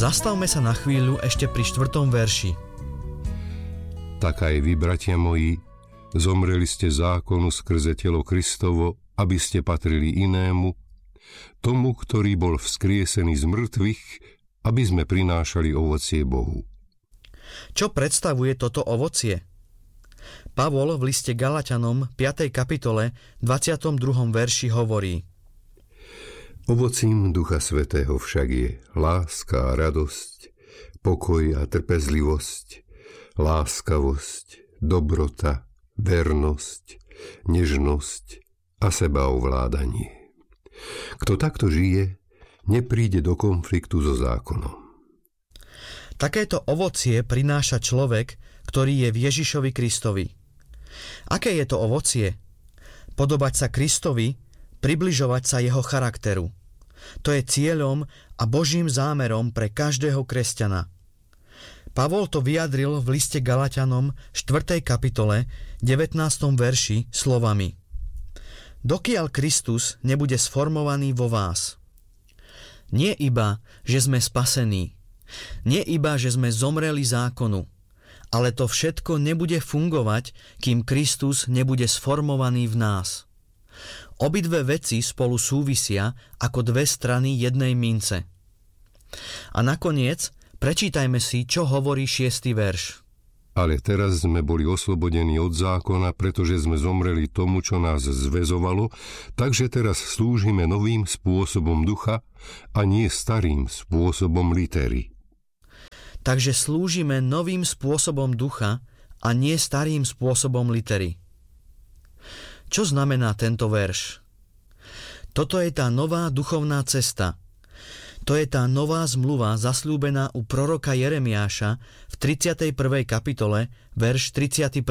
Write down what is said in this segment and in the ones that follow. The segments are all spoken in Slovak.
Zastavme sa na chvíľu ešte pri 4. verši. Tak aj vy, bratia moji, zomreli ste zákonu skrze telo Kristovo, aby ste patrili inému, tomu, ktorý bol vzkriesený z mŕtvych, aby sme prinášali ovocie Bohu. Čo predstavuje toto ovocie? Pavol v liste Galatianom 5. kapitole 22. verši hovorí: Ovocím Ducha Svätého však je láska a radosť, pokoj a trpezlivosť, láskavosť, dobrota, vernosť, nežnosť a sebaovládanie. Kto takto žije, nepríde do konfliktu so zákonom. Takéto ovocie prináša človek, ktorý je v Ježišovi Kristovi. Aké je to ovocie? Podobať sa Kristovi, približovať sa jeho charakteru. To je cieľom a Božím zámerom pre každého kresťana. Pavol to vyjadril v liste Galatianom 4. kapitole 19. verši slovami: Dokiaľ Kristus nebude sformovaný vo vás. Nie iba, že sme spasení, nie iba, že sme zomreli zákonu, ale to všetko nebude fungovať, kým Kristus nebude sformovaný v nás. Obidve veci spolu súvisia ako dve strany jednej mince. A nakoniec prečítajme si, čo hovorí 6. verš. Ale teraz sme boli oslobodení od zákona, pretože sme zomreli tomu, čo nás zväzovalo, takže teraz slúžime novým spôsobom ducha a nie starým spôsobom litery. Takže slúžime novým spôsobom ducha a nie starým spôsobom litery. Čo znamená tento verš? Toto je tá nová duchovná cesta. To je tá nová zmluva zasľúbená u proroka Jeremiáša v 31. kapitole, verš 31.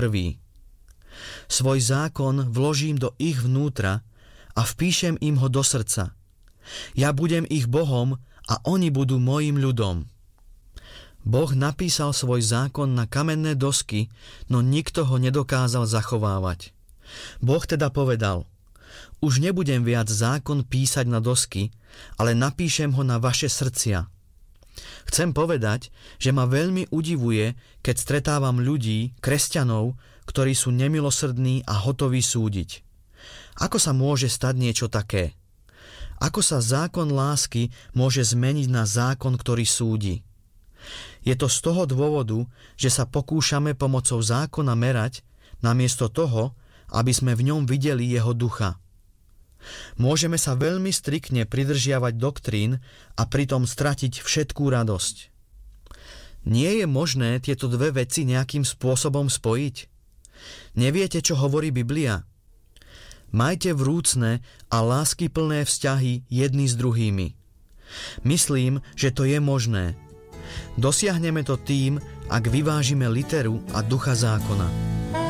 Svoj zákon vložím do ich vnútra a vpíšem im ho do srdca. Ja budem ich Bohom a oni budú mojím ľudom. Boh napísal svoj zákon na kamenné dosky, no nikto ho nedokázal zachovávať. Boh teda povedal: Už nebudem viac zákon písať na dosky, ale napíšem ho na vaše srdcia. Chcem povedať, že ma veľmi udivuje, keď stretávam ľudí, kresťanov, ktorí sú nemilosrdní a hotoví súdiť. Ako sa môže stať niečo také? Ako sa zákon lásky môže zmeniť na zákon, ktorý súdi? Je to z toho dôvodu, že sa pokúšame pomocou zákona merať, namiesto toho, aby sme v ňom videli jeho ducha. Môžeme sa veľmi striktne pridržiavať doktrín a pritom stratiť všetkú radosť. Nie je možné tieto dve veci nejakým spôsobom spojiť? Neviete, čo hovorí Biblia? Majte vrúcne a láskyplné vzťahy jedni s druhými. Myslím, že to je možné. Dosiahneme to tým, ak vyvážime literu a ducha zákona.